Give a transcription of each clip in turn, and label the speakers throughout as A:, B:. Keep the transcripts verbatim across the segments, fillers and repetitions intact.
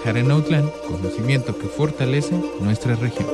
A: Guadalajara en Autlán, conocimiento que fortalece nuestra región.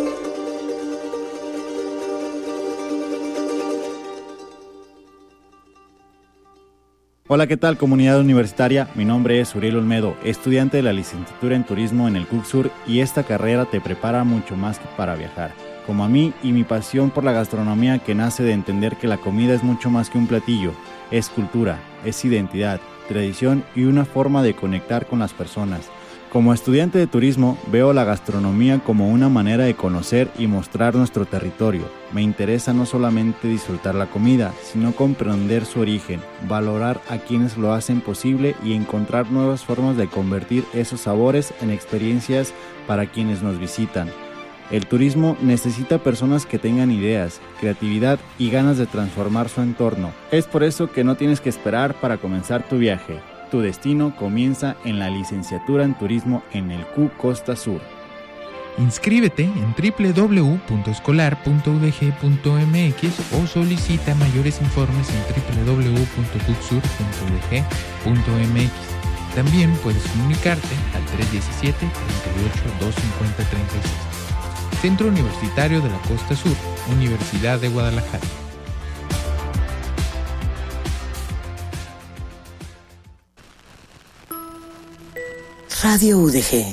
B: Hola, ¿qué tal, comunidad universitaria? Mi nombre es Uriel Olmedo, estudiante de la licenciatura en Turismo en el C U C Sur, y esta carrera te prepara mucho más que para viajar. Como a mí y mi pasión por la gastronomía, que nace de entender que la comida es mucho más que un platillo, es cultura, es identidad, tradición y una forma de conectar con las personas. Como estudiante de turismo, veo la gastronomía como una manera de conocer y mostrar nuestro territorio. Me interesa no solamente disfrutar la comida, sino comprender su origen, valorar a quienes lo hacen posible y encontrar nuevas formas de convertir esos sabores en experiencias para quienes nos visitan. El turismo necesita personas que tengan ideas, creatividad y ganas de transformar su entorno. Es por eso que no tienes que esperar para comenzar tu viaje. Tu destino comienza en la licenciatura en Turismo en el C U Costa Sur.
A: Inscríbete en doble u doble u doble u punto escolar punto u d g punto m x o solicita mayores informes en doble u doble u doble u punto c u c sur punto u d g punto m x. También puedes comunicarte al tres uno siete, tres ocho, dos cinco cero, tres seis. Centro Universitario de la Costa Sur, Universidad de Guadalajara.
C: Radio U D G,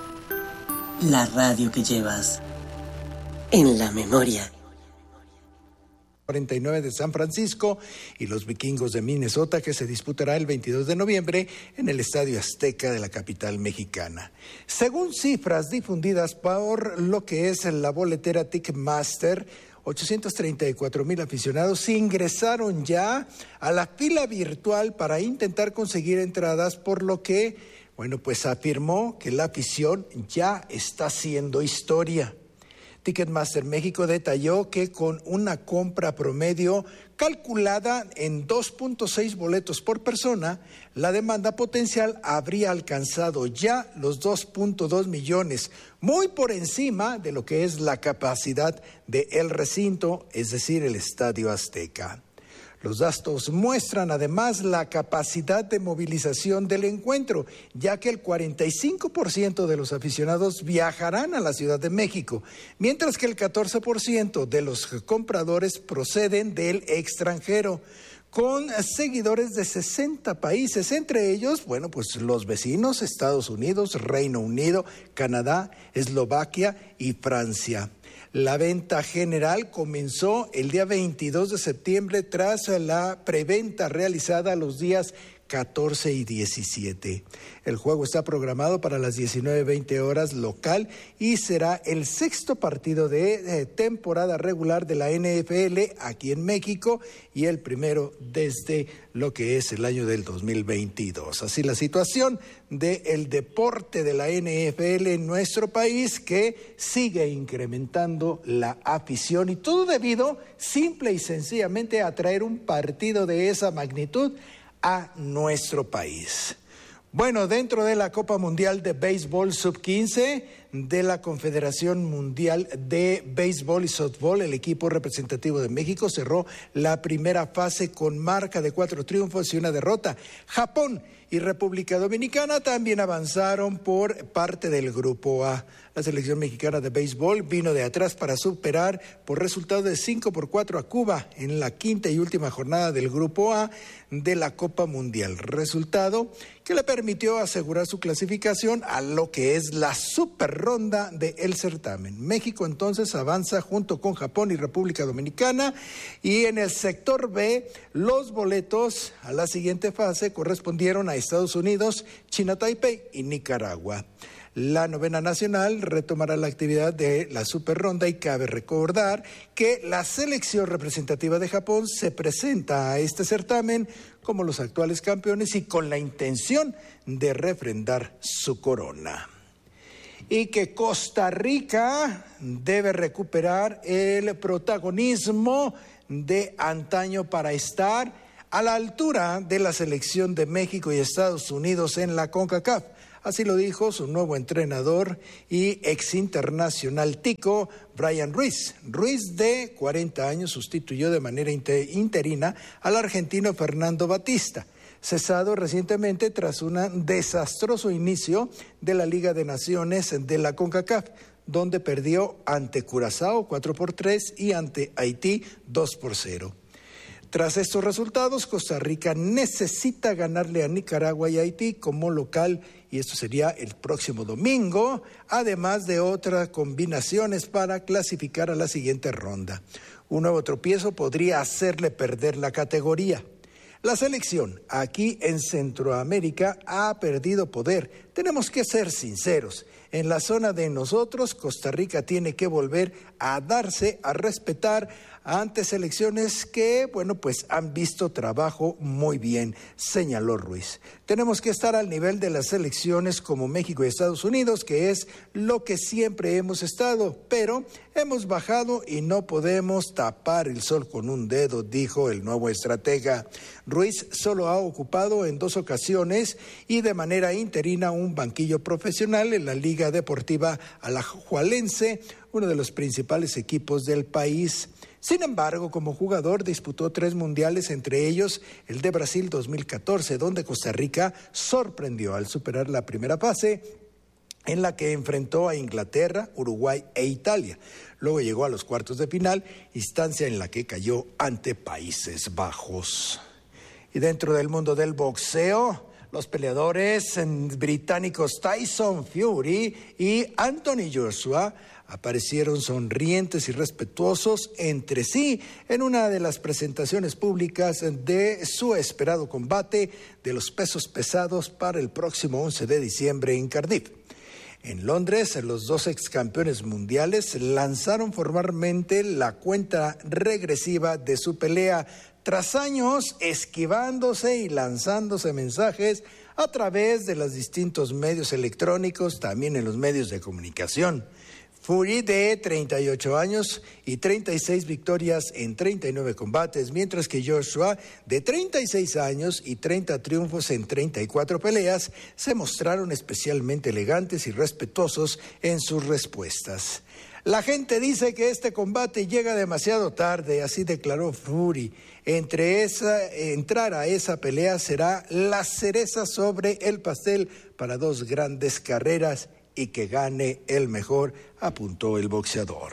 C: la radio que llevas en la memoria.
D: cuarenta y nueve de San Francisco y los Vikingos de Minnesota, que se disputará el veintidós de noviembre en el Estadio Azteca de la capital mexicana. Según cifras difundidas por lo que es la boletera Ticketmaster, ochocientos treinta y cuatro mil aficionados ingresaron ya a la fila virtual para intentar conseguir entradas, por lo que Bueno, pues afirmó que la afición ya está haciendo historia. Ticketmaster México detalló que con una compra promedio calculada en dos punto seis boletos por persona, la demanda potencial habría alcanzado ya los dos punto dos millones, muy por encima de lo que es la capacidad del recinto, es decir, el Estadio Azteca. Los datos muestran además la capacidad de movilización del encuentro, ya que el cuarenta y cinco por ciento de los aficionados viajarán a la Ciudad de México, mientras que el catorce por ciento de los compradores proceden del extranjero, con seguidores de sesenta países, entre ellos, bueno, pues los vecinos, Estados Unidos, Reino Unido, Canadá, Eslovaquia y Francia. La venta general comenzó el día veintidós de septiembre tras la preventa realizada los días catorce y diecisiete. El juego está programado para las diecinueve veinte horas local y será el sexto partido de eh, temporada regular de la N F L aquí en México y el primero desde lo que es el año del dos mil veintidós. Así la situación del deporte de la N F L en nuestro país, que sigue incrementando la afición, y todo debido simple y sencillamente a traer un partido de esa magnitud a nuestro país. Bueno, dentro de la Copa Mundial de Béisbol sub quince de la Confederación Mundial de Béisbol y Softball, el equipo representativo de México cerró la primera fase con marca de cuatro triunfos y una derrota. Japón y República Dominicana también avanzaron por parte del Grupo A. La selección mexicana de béisbol vino de atrás para superar por resultado de cinco por cuatro a Cuba en la quinta y última jornada del Grupo A de la Copa Mundial. Resultado que le permitió asegurar su clasificación a lo que es la super ronda del certamen. México entonces avanza junto con Japón y República Dominicana, y en el sector B los boletos a la siguiente fase correspondieron a Estados Unidos, China Taipei y Nicaragua. La novena nacional retomará la actividad de la super ronda, y cabe recordar que la selección representativa de Japón se presenta a este certamen como los actuales campeones y con la intención de refrendar su corona. Y que Costa Rica debe recuperar el protagonismo de antaño para estar a la altura de la selección de México y Estados Unidos en la CONCACAF. Así lo dijo su nuevo entrenador y ex internacional tico, Brian Ruiz. Ruiz, de cuarenta años, sustituyó de manera interina al argentino Fernando Batista. cesado recientemente tras un desastroso inicio de la Liga de Naciones de la CONCACAF, donde perdió ante Curazao cuatro por tres y ante Haití dos por cero. Tras estos resultados, Costa Rica necesita ganarle a Nicaragua y Haití como local, y esto sería el próximo domingo, además de otras combinaciones para clasificar a la siguiente ronda. Un nuevo tropiezo podría hacerle perder la categoría. La selección aquí en Centroamérica ha perdido poder. Tenemos que ser sinceros. En la zona de nosotros, Costa Rica tiene que volver a darse a respetar ante selecciones que, bueno, pues han visto trabajo muy bien, señaló Ruiz. Tenemos que estar al nivel de las selecciones como México y Estados Unidos, que es lo que siempre hemos estado, pero hemos bajado y no podemos tapar el sol con un dedo, dijo el nuevo estratega. Ruiz solo ha ocupado en dos ocasiones y de manera interina un banquillo profesional en la Liga Deportiva Alajuelense, uno de los principales equipos del país. Sin embargo, como jugador disputó tres mundiales, entre ellos el de Brasil dos mil catorce, donde Costa Rica sorprendió al superar la primera fase, en la que enfrentó a Inglaterra, Uruguay e Italia. Luego llegó a los cuartos de final, instancia en la que cayó ante Países Bajos. Y dentro del mundo del boxeo, los peleadores británicos Tyson Fury y Anthony Joshua aparecieron sonrientes y respetuosos entre sí en una de las presentaciones públicas de su esperado combate de los pesos pesados para el próximo once de diciembre en Cardiff. En Londres, los dos ex campeones mundiales lanzaron formalmente la cuenta regresiva de su pelea, tras años esquivándose y lanzándose mensajes a través de los distintos medios electrónicos, también en los medios de comunicación. Fury, de treinta y ocho años y treinta y seis victorias en treinta y nueve combates, mientras que Joshua, de treinta y seis años y treinta triunfos en treinta y cuatro peleas, se mostraron especialmente elegantes y respetuosos en sus respuestas. La gente dice que este combate llega demasiado tarde, así declaró Fury. Entre esa, entrar a esa pelea será la cereza sobre el pastel para dos grandes carreras, y que gane el mejor, apuntó el boxeador.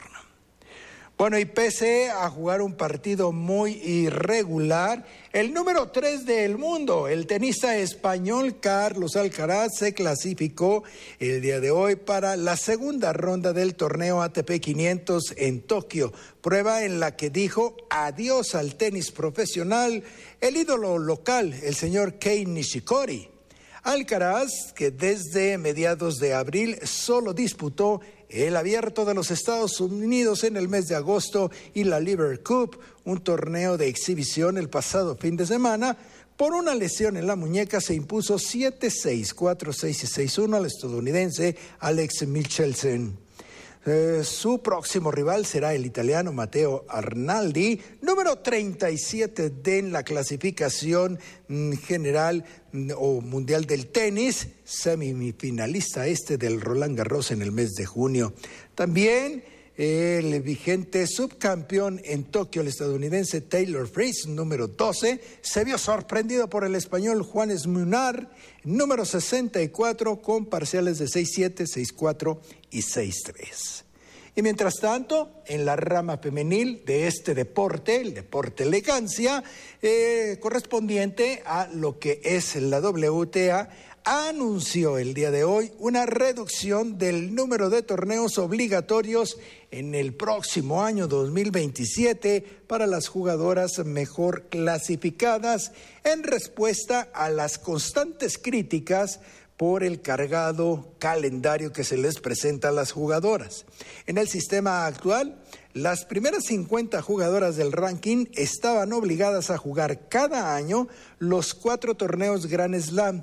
D: Bueno, y pese a jugar un partido muy irregular, el número tres del mundo, el tenista español Carlos Alcaraz, se clasificó el día de hoy para la segunda ronda del torneo A T P quinientos en Tokio, prueba en la que dijo adiós al tenis profesional el ídolo local, el señor Kei Nishikori. Alcaraz, que desde mediados de abril solo disputó el Abierto de los Estados Unidos en el mes de agosto y la Lever Cup, un torneo de exhibición el pasado fin de semana, por una lesión en la muñeca se impuso siete seis, cuatro seis y seis uno al estadounidense Alex Michelsen. Eh, su próximo rival será el italiano Matteo Arnaldi, número treinta y siete de en la clasificación mm, general mm, o mundial del tenis, semifinalista este del Roland Garros en el mes de junio. También eh, el vigente subcampeón en Tokio, el estadounidense Taylor Fritz, número doce, se vio sorprendido por el español Juanes Munar, número sesenta y cuatro, con parciales de seis siete, seis cuatro y seis tres. Y mientras tanto, en la rama femenil de este deporte, el deporte elegancia, eh, correspondiente a lo que es la W T A, anunció el día de hoy una reducción del número de torneos obligatorios en el próximo año dos mil veintisiete para las jugadoras mejor clasificadas, en respuesta a las constantes críticas por el cargado calendario que se les presenta a las jugadoras. En el sistema actual, las primeras cincuenta jugadoras del ranking estaban obligadas a jugar cada año los cuatro torneos Grand Slam,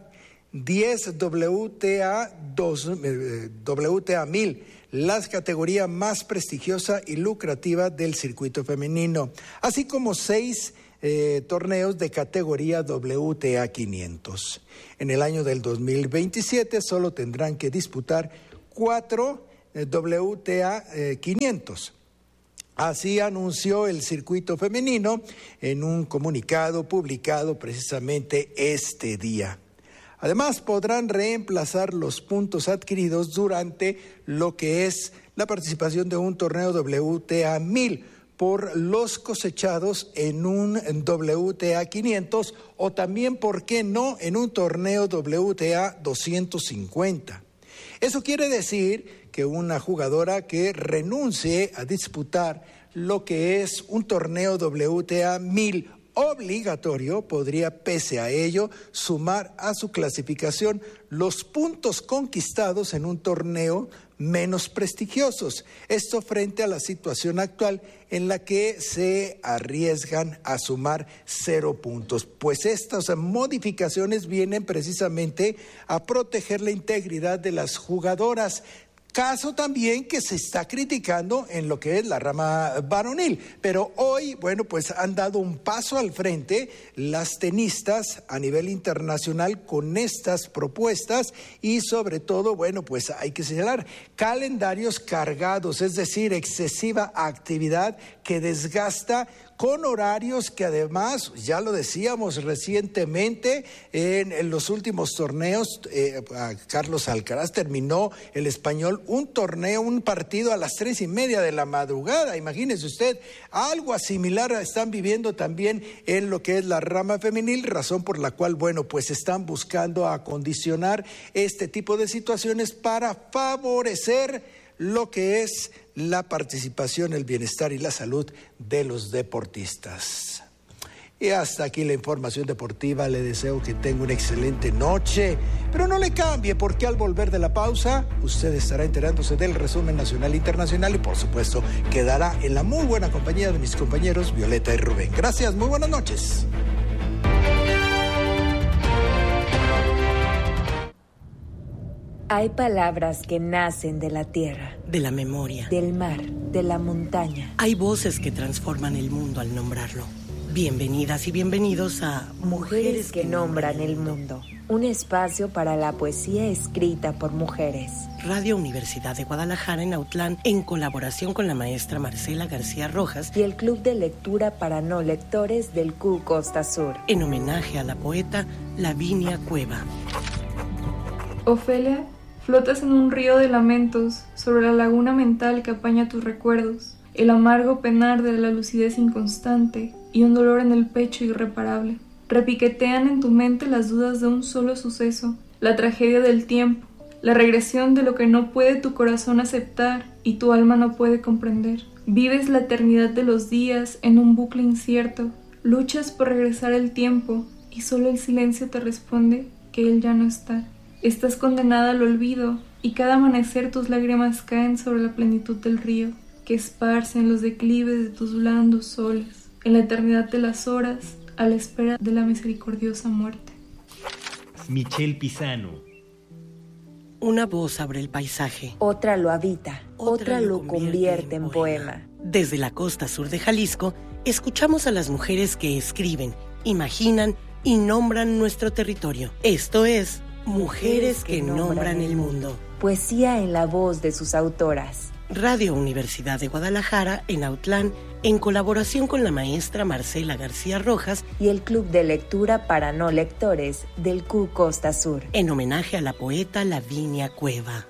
D: diez W T A mil, la categoría más prestigiosa y lucrativa del circuito femenino, así como seis Eh, torneos de categoría W T A quinientos. En el año del dos mil veintisiete solo tendrán que disputar cuatro eh, W T A eh, quinientos. Así anunció el circuito femenino en un comunicado publicado precisamente este día. Además, podrán reemplazar los puntos adquiridos durante lo que es la participación de un torneo W T A mil por los cosechados en un W T A quinientos o también, ¿por qué no?, en un torneo W T A doscientos cincuenta. Eso quiere decir que una jugadora que renuncie a disputar lo que es un torneo W T A mil obligatorio podría, pese a ello, sumar a su clasificación los puntos conquistados en un torneo menos prestigiosos. Esto frente a la situación actual en la que se arriesgan a sumar cero puntos. Pues estas modificaciones vienen precisamente a proteger la integridad de las jugadoras. Caso también que se está criticando en lo que es la rama varonil, pero hoy, bueno, pues han dado un paso al frente las tenistas a nivel internacional con estas propuestas y sobre todo, bueno, pues hay que señalar calendarios cargados, es decir, excesiva actividad que desgasta con horarios que además, ya lo decíamos recientemente, en, en los últimos torneos, eh, Carlos Alcaraz terminó el Español un torneo, un partido a las tres y media de la madrugada. Imagínese usted, algo similar están viviendo también en lo que es la rama femenil, razón por la cual, bueno, pues están buscando acondicionar este tipo de situaciones para favorecer lo que es la participación, el bienestar y la salud de los deportistas. Y hasta aquí la información deportiva. Le deseo que tenga una excelente noche, pero no le cambie, porque al volver de la pausa usted estará enterándose del resumen nacional e internacional y por supuesto quedará en la muy buena compañía de mis compañeros Violeta y Rubén. Gracias, muy buenas noches.
E: Hay palabras que nacen de la tierra,
C: de la memoria,
E: del mar, de la montaña.
C: Hay voces que transforman el mundo al nombrarlo. Bienvenidas y bienvenidos a
E: Mujeres que nombran el mundo. Un espacio para la poesía escrita por mujeres.
C: Radio Universidad de Guadalajara en Autlán, en colaboración con la maestra Marcela García Rojas
E: y el Club de Lectura para No Lectores del Q Costa Sur,
C: en homenaje a la poeta Lavinia Cueva.
F: Ofelia, flotas en un río de lamentos sobre la laguna mental que apaña tus recuerdos, el amargo penar de la lucidez inconstante y un dolor en el pecho irreparable. Repiquetean en tu mente las dudas de un solo suceso, la tragedia del tiempo, la regresión de lo que no puede tu corazón aceptar y tu alma no puede comprender. Vives la eternidad de los días en un bucle incierto, luchas por regresar el tiempo y solo el silencio te responde que él ya no está. Estás condenada al olvido y cada amanecer tus lágrimas caen sobre la plenitud del río que esparce en los declives de tus blandos soles, en la eternidad de las horas, a la espera de la misericordiosa muerte.
G: Michelle Pisano.
C: Una voz abre el paisaje.
E: Otra lo habita, otra, otra lo convierte, convierte en, en poema. poema.
C: Desde la costa sur de Jalisco, escuchamos a las mujeres que escriben, imaginan y nombran nuestro territorio. Esto es Mujeres que nombran el mundo.
E: Poesía en la voz de sus autoras.
C: Radio Universidad de Guadalajara en Autlán, en colaboración con la maestra Marcela García Rojas
E: y el Club de Lectura para No Lectores del Q Costa Sur,
C: en homenaje a la poeta Lavinia Cueva.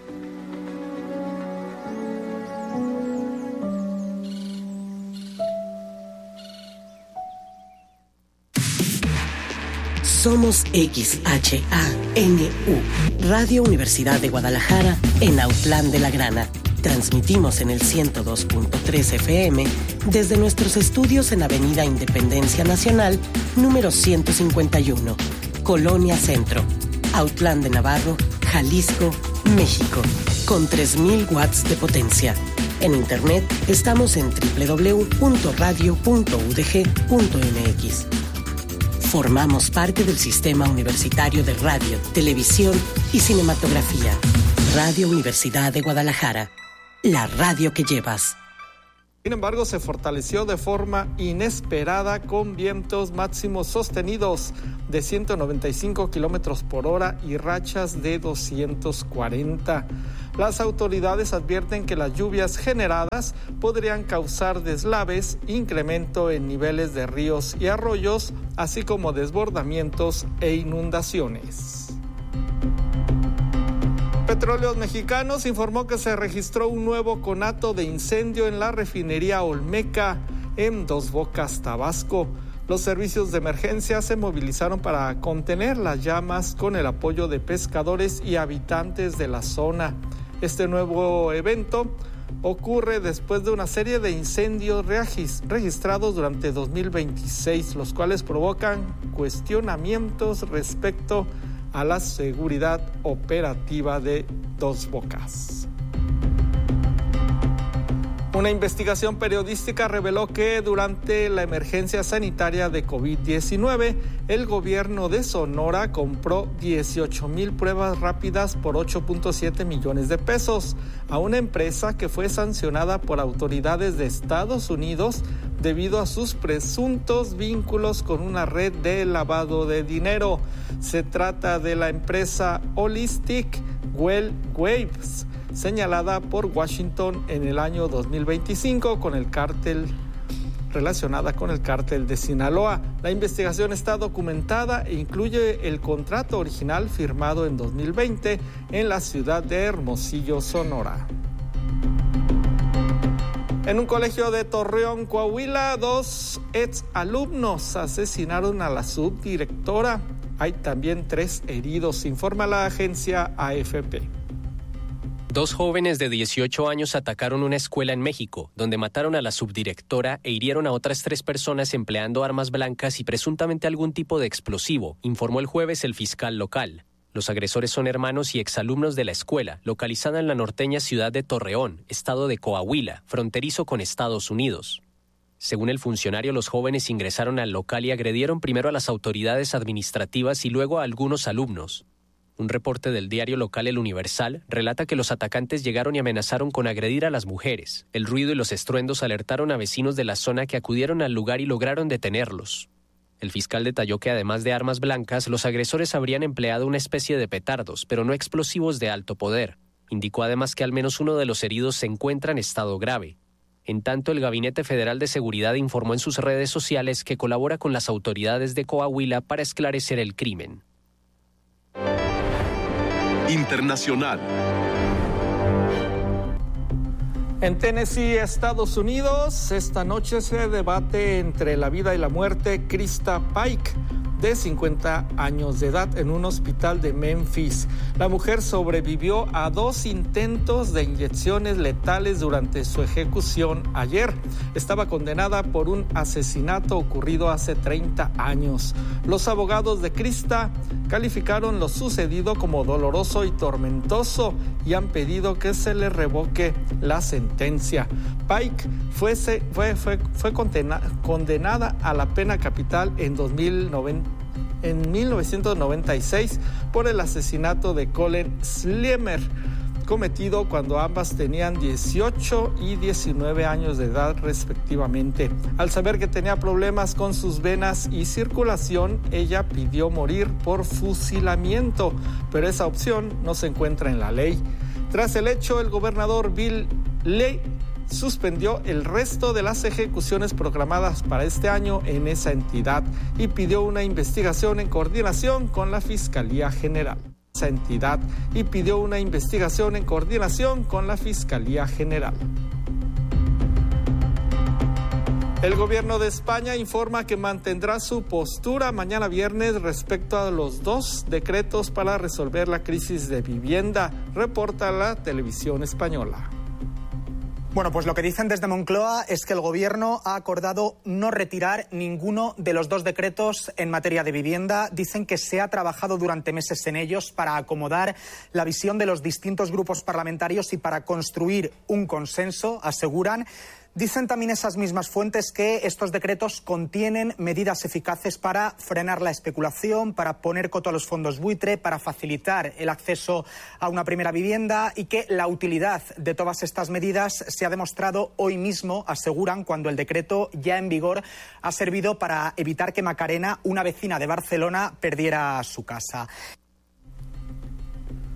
C: Somos X H A N U, Radio Universidad de Guadalajara en Autlán de la Grana. Transmitimos en el ciento dos punto tres F M desde nuestros estudios en Avenida Independencia Nacional, número ciento cincuenta y uno, Colonia Centro, Autlán de Navarro, Jalisco, México, con tres mil watts de potencia. En internet estamos en doble u doble u doble u punto radio punto u d g punto m x. Formamos parte del Sistema Universitario de Radio, Televisión y Cinematografía. Radio Universidad de Guadalajara, la radio que llevas.
H: Sin embargo, se fortaleció de forma inesperada con vientos máximos sostenidos de ciento noventa y cinco kilómetros por hora y rachas de doscientos cuarenta. Las autoridades advierten que las lluvias generadas podrían causar deslaves, incremento en niveles de ríos y arroyos, así como desbordamientos e inundaciones. Petróleos Mexicanos informó que se registró un nuevo conato de incendio en la refinería Olmeca en Dos Bocas, Tabasco. Los servicios de emergencia se movilizaron para contener las llamas con el apoyo de pescadores y habitantes de la zona. Este nuevo evento ocurre después de una serie de incendios registrados durante dos mil veintiséis, los cuales provocan cuestionamientos respecto a la seguridad operativa de Dos Bocas. Una investigación periodística reveló que durante la emergencia sanitaria de COVID diecinueve, el gobierno de Sonora compró dieciocho mil pruebas rápidas por ocho punto siete millones de pesos a una empresa que fue sancionada por autoridades de Estados Unidos debido a sus presuntos vínculos con una red de lavado de dinero. Se trata de la empresa Holistic Well Waves, señalada por Washington en el año dos mil veinticinco con el cártel relacionada con el cártel de Sinaloa. La investigación está documentada e incluye el contrato original firmado en dos mil veinte en la ciudad de Hermosillo, Sonora. En un colegio de Torreón, Coahuila, dos exalumnos asesinaron a la subdirectora. Hay también tres heridos, informa la agencia A F P.
I: Dos jóvenes de dieciocho años atacaron una escuela en México, donde mataron a la subdirectora e hirieron a otras tres personas empleando armas blancas y presuntamente algún tipo de explosivo, informó el jueves el fiscal local. Los agresores son hermanos y exalumnos de la escuela, localizada en la norteña ciudad de Torreón, estado de Coahuila, fronterizo con Estados Unidos. Según el funcionario, los jóvenes ingresaron al local y agredieron primero a las autoridades administrativas y luego a algunos alumnos. Un reporte del diario local El Universal relata que los atacantes llegaron y amenazaron con agredir a las mujeres. El ruido y los estruendos alertaron a vecinos de la zona que acudieron al lugar y lograron detenerlos. El fiscal detalló que además de armas blancas, los agresores habrían empleado una especie de petardos, pero no explosivos de alto poder. Indicó además que al menos uno de los heridos se encuentra en estado grave. En tanto, el Gabinete Federal de Seguridad informó en sus redes sociales que colabora con las autoridades de Coahuila para esclarecer el crimen.
J: Internacional.
H: En Tennessee, Estados Unidos, esta noche se debate entre la vida y la muerte Krista Pike, de cincuenta años de edad, en un hospital de Memphis. La mujer sobrevivió a dos intentos de inyecciones letales durante su ejecución ayer. Estaba condenada por un asesinato ocurrido hace treinta años. Los abogados de Krista calificaron lo sucedido como doloroso y tormentoso y han pedido que se le revoque la sentencia. Pike fue, fue, fue, fue condena, condenada a la pena capital en dos mil noventa. En mil novecientos noventa y seis por el asesinato de Colin Sliemer, cometido cuando ambas tenían dieciocho y diecinueve años de edad respectivamente. Al saber que tenía problemas con sus venas y circulación, ella pidió morir por fusilamiento, pero esa opción no se encuentra en la ley. Tras el hecho, el gobernador Bill Lee suspendió el resto de las ejecuciones programadas para este año en esa entidad y pidió una investigación en coordinación con la Fiscalía General. Esa entidad y pidió una investigación en coordinación con la Fiscalía General. El gobierno de España informa que mantendrá su postura mañana viernes respecto a los dos decretos para resolver la crisis de vivienda, reporta la televisión española.
K: Bueno, pues lo que dicen desde Moncloa es que el Gobierno ha acordado no retirar ninguno de los dos decretos en materia de vivienda. Dicen que se ha trabajado durante meses en ellos para acomodar la visión de los distintos grupos parlamentarios y para construir un consenso, aseguran. Dicen también esas mismas fuentes que estos decretos contienen medidas eficaces para frenar la especulación, para poner coto a los fondos buitre, para facilitar el acceso a una primera vivienda y que la utilidad de todas estas medidas se ha demostrado hoy mismo, aseguran, cuando el decreto ya en vigor ha servido para evitar que Macarena, una vecina de Barcelona, perdiera su casa.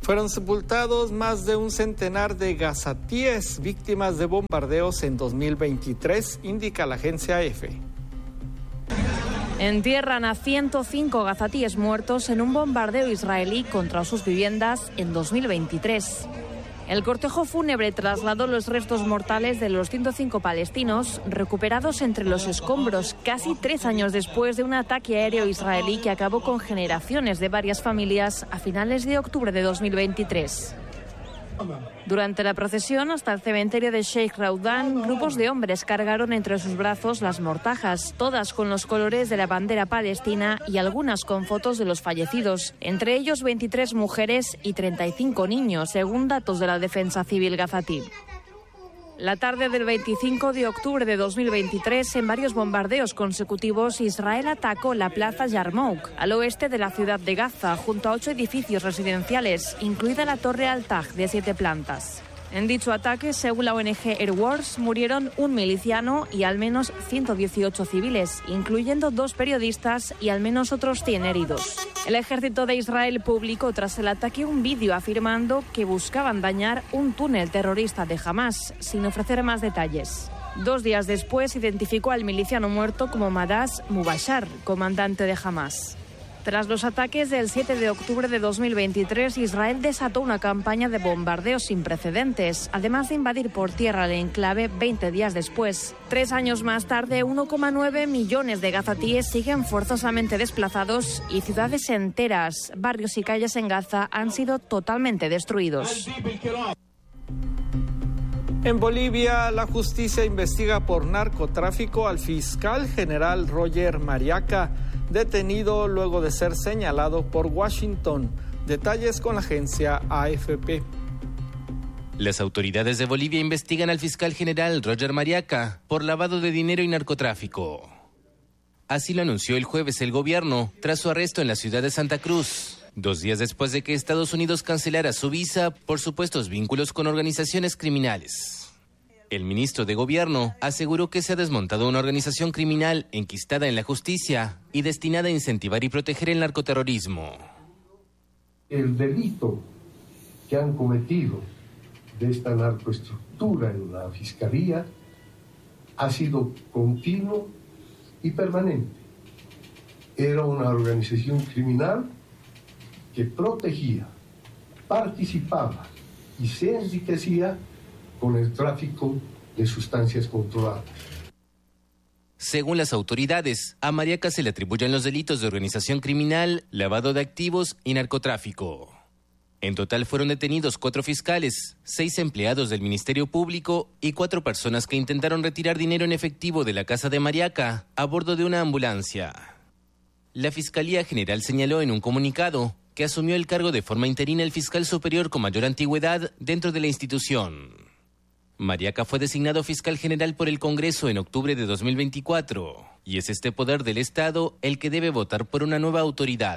H: Fueron sepultados más de un centenar de gazatíes víctimas de bombardeos en dos mil veintitrés, indica la agencia A F.
L: Entierran a ciento cinco gazatíes muertos en un bombardeo israelí contra sus viviendas en dos mil veintitrés. El cortejo fúnebre trasladó los restos mortales de los ciento cinco palestinos recuperados entre los escombros casi tres años después de un ataque aéreo israelí que acabó con generaciones de varias familias a finales de octubre de dos mil veintitrés. Durante la procesión hasta el cementerio de Sheikh Raudán, grupos de hombres cargaron entre sus brazos las mortajas, todas con los colores de la bandera palestina y algunas con fotos de los fallecidos, entre ellos veintitrés mujeres y treinta y cinco niños, según datos de la Defensa Civil gazatí. La tarde del veinticinco de octubre de dos mil veintitrés, en varios bombardeos consecutivos, Israel atacó la plaza Yarmouk, al oeste de la ciudad de Gaza, junto a ocho edificios residenciales, incluida la Torre Al-Taj de siete plantas. En dicho ataque, según la O N G Airwars, murieron un miliciano y al menos ciento dieciocho civiles, incluyendo dos periodistas y al menos otros cien heridos. El ejército de Israel publicó tras el ataque un vídeo afirmando que buscaban dañar un túnel terrorista de Hamás, sin ofrecer más detalles. Dos días después, identificó al miliciano muerto como Madas Mubashar, comandante de Hamás. Tras los ataques del siete de octubre de dos mil veintitrés, Israel desató una campaña de bombardeos sin precedentes, además de invadir por tierra el enclave veinte días después. Tres años más tarde, uno coma nueve millones de gazatíes siguen forzosamente desplazados y ciudades enteras, barrios y calles en Gaza han sido totalmente destruidos.
H: En Bolivia, la justicia investiga por narcotráfico al fiscal general Roger Mariaca, detenido luego de ser señalado por Washington. Detalles con la agencia A F P.
M: Las autoridades de Bolivia investigan al fiscal general Roger Mariaca por lavado de dinero y narcotráfico. Así lo anunció el jueves el gobierno tras su arresto en la ciudad de Santa Cruz, dos días después de que Estados Unidos cancelara su visa por supuestos vínculos con organizaciones criminales. El ministro de Gobierno aseguró que se ha desmontado una organización criminal enquistada en la justicia y destinada a incentivar y proteger el narcoterrorismo.
N: El delito que han cometido de esta narcoestructura en la Fiscalía ha sido continuo y permanente. Era una organización criminal que protegía, participaba y se enriquecía con el tráfico de sustancias controladas.
M: Según las autoridades, a Mariaca se le atribuyen los delitos de organización criminal, lavado de activos y narcotráfico. En total fueron detenidos cuatro fiscales, seis empleados del Ministerio Público y cuatro personas que intentaron retirar dinero en efectivo de la casa de Mariaca a bordo de una ambulancia. La Fiscalía General señaló en un comunicado que asumió el cargo de forma interina el fiscal superior con mayor antigüedad dentro de la institución. Mariaca fue designado fiscal general por el Congreso en octubre de dos mil veinticuatro y es este poder del Estado el que debe votar por una nueva autoridad.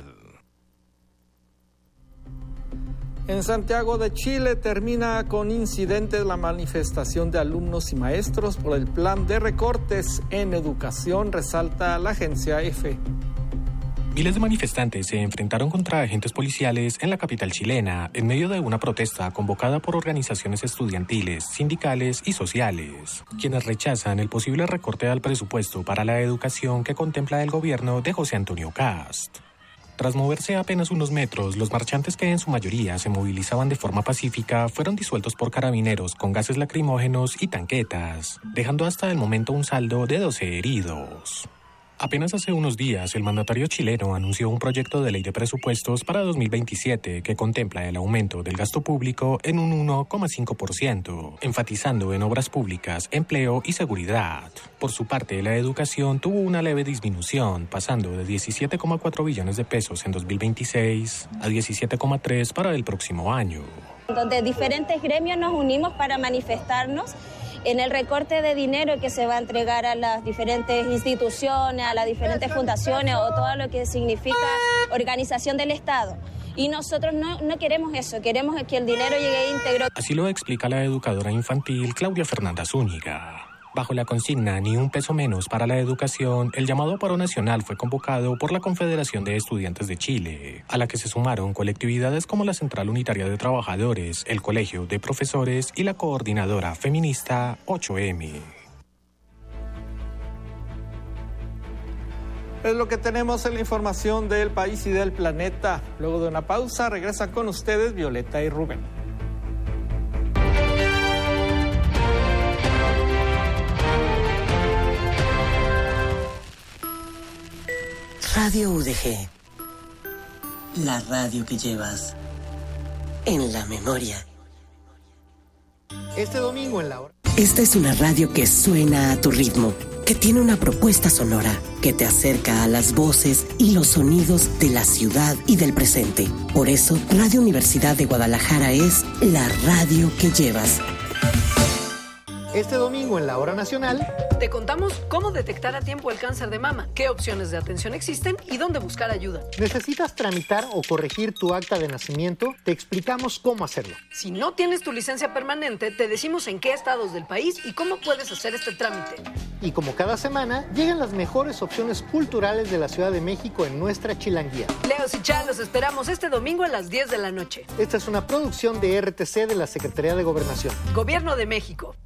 H: En Santiago de Chile termina con incidentes la manifestación de alumnos y maestros por el plan de recortes en educación, resalta la agencia E F E.
O: Miles de manifestantes se enfrentaron contra agentes policiales en la capital chilena en medio de una protesta convocada por organizaciones estudiantiles, sindicales y sociales, quienes rechazan el posible recorte al presupuesto para la educación que contempla el gobierno de José Antonio Cast. Tras moverse apenas unos metros, los marchantes, que en su mayoría se movilizaban de forma pacífica, fueron disueltos por carabineros con gases lacrimógenos y tanquetas, dejando hasta el momento un saldo de doce heridos. Apenas hace unos días, el mandatario chileno anunció un proyecto de ley de presupuestos para dos mil veintisiete que contempla el aumento del gasto público en un uno coma cinco por ciento, enfatizando en obras públicas, empleo y seguridad. Por su parte, la educación tuvo una leve disminución, pasando de diecisiete coma cuatro billones de pesos en dos mil veintiséis a diecisiete coma tres para el próximo año.
P: Donde diferentes gremios nos unimos para manifestarnos en el recorte de dinero que se va a entregar a las diferentes instituciones, a las diferentes fundaciones o todo lo que significa organización del Estado. Y nosotros no, no queremos eso, queremos que el dinero llegue íntegro.
O: Así lo explica la educadora infantil Claudia Fernanda Zúñiga. Bajo la consigna Ni un peso menos para la educación, el llamado a paro nacional fue convocado por la Confederación de Estudiantes de Chile, a la que se sumaron colectividades como la Central Unitaria de Trabajadores, el Colegio de Profesores y la Coordinadora Feminista ocho eme.
H: Es lo que tenemos en la información del país y del planeta. Luego de una pausa, regresan con ustedes Violeta y Rubén.
C: Radio U D G, la radio que llevas en la memoria.
K: Este domingo en la hora.
C: Esta es una radio que suena a tu ritmo, que tiene una propuesta sonora, que te acerca a las voces y los sonidos de la ciudad y del presente. Por eso, Radio Universidad de Guadalajara es la radio que llevas.
K: Este domingo en la Hora Nacional
Q: te contamos cómo detectar a tiempo el cáncer de mama, qué opciones de atención existen y dónde buscar ayuda.
K: ¿Necesitas tramitar o corregir tu acta de nacimiento? Te explicamos cómo hacerlo.
Q: Si no tienes tu licencia permanente, te decimos en qué estados del país y cómo puedes hacer este trámite.
K: Y como cada semana, llegan las mejores opciones culturales de la Ciudad de México en nuestra chilanguía.
Q: Leos y Chá, los esperamos este domingo a las diez de la noche.
K: Esta es una producción de R T C de la Secretaría de Gobernación.
Q: Gobierno de México.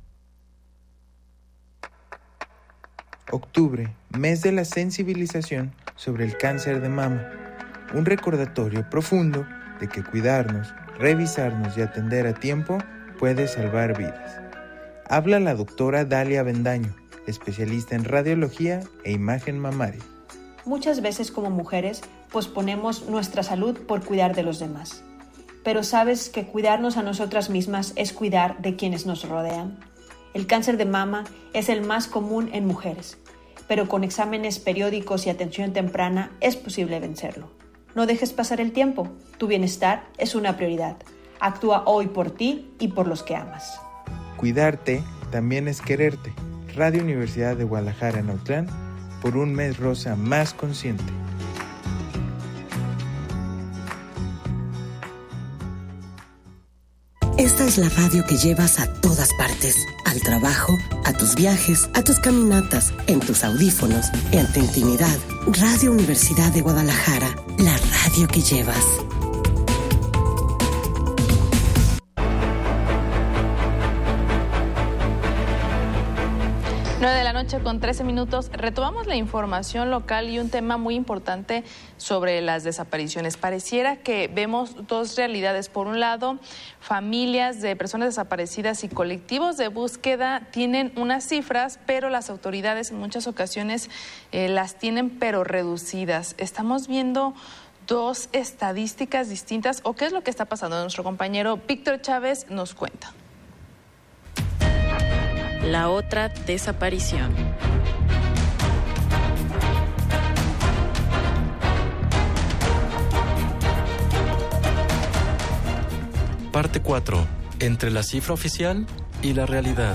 A: Octubre, mes de la sensibilización sobre el cáncer de mama. Un recordatorio profundo de que cuidarnos, revisarnos y atender a tiempo puede salvar vidas. Habla la doctora Dalia Bendaño, especialista en radiología e imagen mamaria.
R: Muchas veces como mujeres posponemos nuestra salud por cuidar de los demás. Pero sabes que cuidarnos a nosotras mismas es cuidar de quienes nos rodean. El cáncer de mama es el más común en mujeres, pero con exámenes periódicos y atención temprana es posible vencerlo. No dejes pasar el tiempo. Tu bienestar es una prioridad. Actúa hoy por ti y por los que amas.
A: Cuidarte también es quererte. Radio Universidad de Guadalajara en Autlán, por un mes rosa más consciente.
C: Esta es la radio que llevas a todas partes, al trabajo, a tus viajes, a tus caminatas, en tus audífonos, en tu intimidad. Radio Universidad de Guadalajara, la radio que llevas.
L: nueve de la noche con trece minutos. Retomamos la información local y un tema muy importante sobre las desapariciones. Pareciera que vemos dos realidades. Por un lado, familias de personas desaparecidas y colectivos de búsqueda tienen unas cifras, pero las autoridades en muchas ocasiones eh, las tienen pero reducidas. Estamos viendo dos estadísticas distintas. ¿O qué es lo que está pasando? Nuestro compañero Víctor Chávez nos cuenta.
S: La otra desaparición.
T: Parte cuatro. Entre la cifra oficial y la realidad.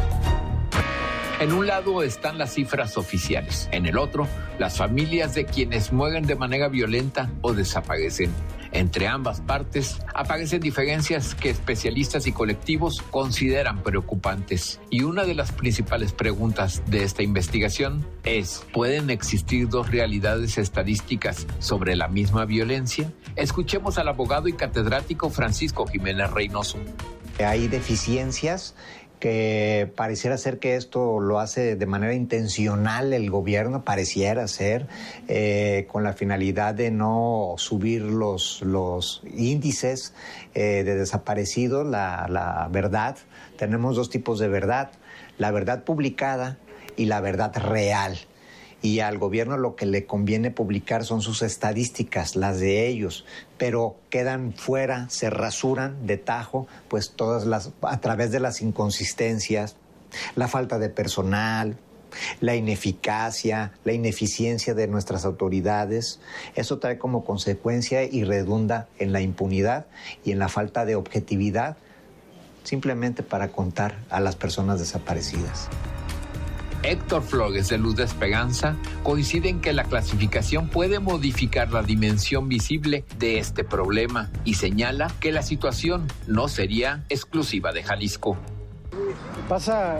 U: En un lado están las cifras oficiales, en el otro, las familias de quienes mueren de manera violenta o desaparecen. Entre ambas partes aparecen diferencias que especialistas y colectivos consideran preocupantes. Y una de las principales preguntas de esta investigación es: ¿pueden existir dos realidades estadísticas sobre la misma violencia? Escuchemos al abogado y catedrático Francisco Jiménez Reynoso.
V: Hay deficiencias que pareciera ser que esto lo hace de manera intencional el gobierno, pareciera ser, eh, con la finalidad de no subir los, los índices eh, de desaparecidos, la, la verdad. Tenemos dos tipos de verdad, la verdad publicada y la verdad real. Y al gobierno lo que le conviene publicar son sus estadísticas, las de ellos, pero quedan fuera, se rasuran de tajo, pues todas las, a través de las inconsistencias, la falta de personal, la ineficacia, la ineficiencia de nuestras autoridades. Eso trae como consecuencia y redunda en la impunidad y en la falta de objetividad, simplemente para contar a las personas desaparecidas.
U: Héctor Flores, de Luz de Esperanza, coincide en que la clasificación puede modificar la dimensión visible de este problema y señala que la situación no sería exclusiva de Jalisco.
W: Pasa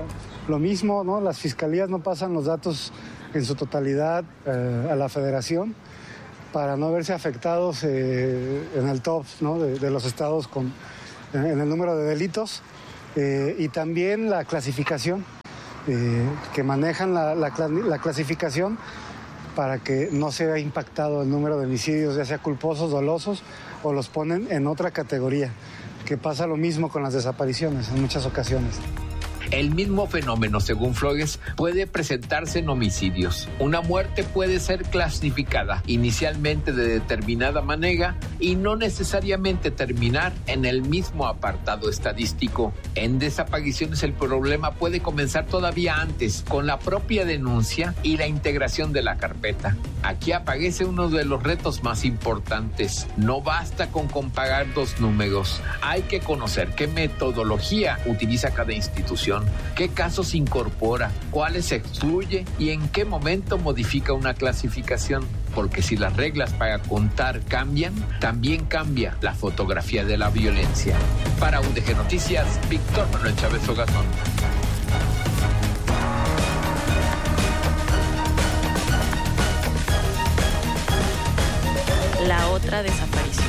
B: lo mismo, ¿no? Las fiscalías no pasan los datos en su totalidad eh, a la federación para no verse afectados eh, en el top, ¿no? de, de los estados con, en el número de delitos eh, y también la clasificación, eh, que manejan la, la, la clasificación para que no se vea impactado el número de homicidios, ya sea culposos, dolosos, o los ponen en otra categoría, que pasa lo mismo con las desapariciones en muchas ocasiones.
U: El mismo fenómeno, según Flores, puede presentarse en homicidios. Una muerte puede ser clasificada inicialmente de determinada manera y no necesariamente terminar en el mismo apartado estadístico. En desapariciones el problema puede comenzar todavía antes, con la propia denuncia y la integración de la carpeta. Aquí aparece uno de los retos más importantes. No basta con comparar dos números. Hay que conocer qué metodología utiliza cada institución, qué casos incorpora, cuáles se excluye y en qué momento modifica una clasificación. Porque si las reglas para contar cambian, también cambia la fotografía de la violencia. Para U D G Noticias, Víctor Manuel Chávez Ogazón.
S: La otra desaparición.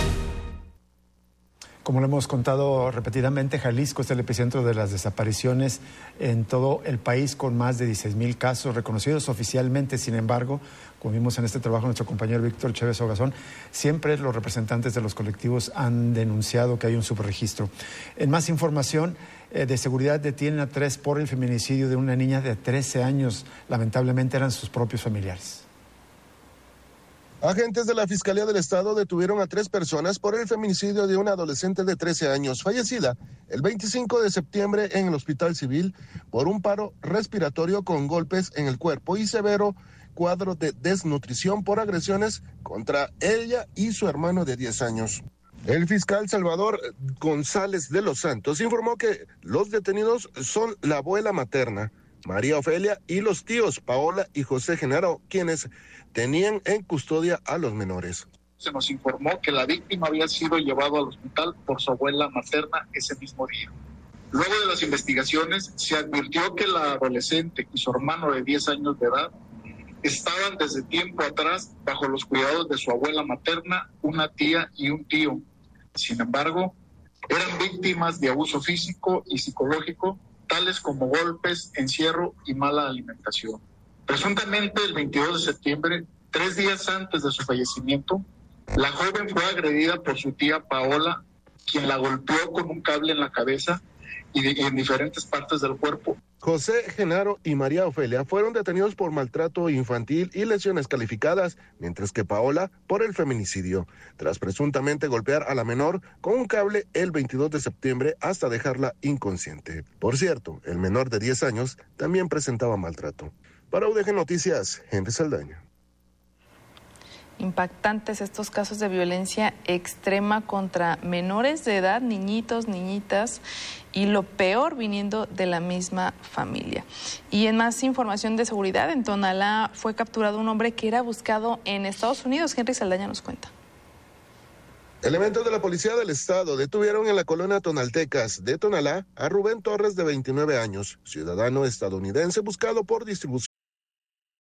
D: Como lo hemos contado repetidamente, Jalisco es el epicentro de las desapariciones en todo el país, con más de dieciséis mil casos reconocidos oficialmente. Sin embargo, como vimos en este trabajo nuestro compañero Víctor Chávez Ogazón, siempre los representantes de los colectivos han denunciado que hay un subregistro. En más información, eh, de seguridad detienen a tres por el feminicidio de una niña de trece años. Lamentablemente eran sus propios familiares.
W: Agentes de la Fiscalía del Estado detuvieron a tres personas por el feminicidio de una adolescente de trece años, fallecida el veinticinco de septiembre en el Hospital Civil por un paro respiratorio con golpes en el cuerpo y severo cuadro de desnutrición por agresiones contra ella y su hermano de diez años. El fiscal Salvador González de los Santos informó que los detenidos son la abuela materna, María Ofelia, y los tíos Paola y José Genaro, quienes tenían en custodia a los menores.
X: Se nos informó que la víctima había sido llevado al hospital por su abuela materna ese mismo día. Luego de las investigaciones, se advirtió que la adolescente y su hermano de diez años de edad estaban desde tiempo atrás bajo los cuidados de su abuela materna, una tía y un tío. Sin embargo, eran víctimas de abuso físico y psicológico, tales como golpes, encierro y mala alimentación. Presuntamente el veintidós de septiembre, tres días antes de su fallecimiento, la joven fue agredida por su tía Paola, quien la golpeó con un cable en la cabeza y, de, y en diferentes partes del cuerpo.
W: José Genaro y María Ofelia fueron detenidos por maltrato infantil y lesiones calificadas, mientras que Paola por el feminicidio, tras presuntamente golpear a la menor con un cable el veintidós de septiembre hasta dejarla inconsciente. Por cierto, el menor de diez años también presentaba maltrato. Para U D G Noticias, Henry Saldaña.
Y: Impactantes estos casos de violencia extrema contra menores de edad, niñitos, niñitas, y lo peor viniendo de la misma familia. Y en más información de seguridad, en Tonalá fue capturado un hombre que era buscado en Estados Unidos. Henry Saldaña nos cuenta.
W: Elementos de la Policía del Estado detuvieron en la colonia Tonaltecas de Tonalá a Rubén Torres, de veintinueve años, ciudadano estadounidense buscado por distribución